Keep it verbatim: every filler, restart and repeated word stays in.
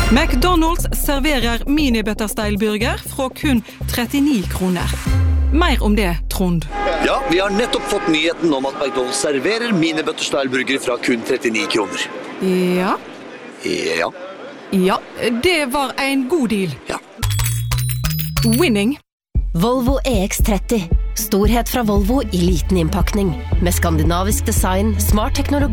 McDonald's serverer mini-butterstyle-burger fra kun trettini kroner. Mer om det, Trond. Ja, vi har nettopp fått nyheten om at McDonald's serverer mini-butterstyle-burger fra kun trettini kroner. Ja. Ja. Ja, det var en god deal. Ja. Winning. Volvo E X tretti. Storhet fra Volvo i liten innpakning. Med skandinavisk design, smart teknologi